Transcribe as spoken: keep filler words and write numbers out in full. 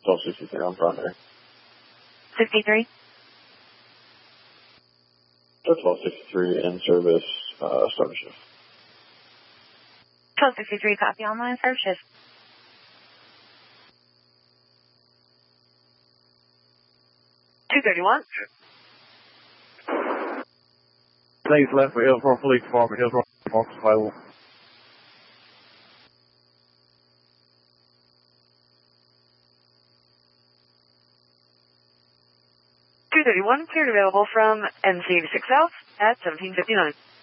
twelve sixty-three on primary. sixty-three? twelve sixty-three in service, uh, start of shift. twelve sixty-three, copy online, start shift. two thirty-one. Please left for Hillsborough Police Department, Hillsborough Police available. two thirty-one, cleared available from N C eighty-six South at seventeen fifty-nine.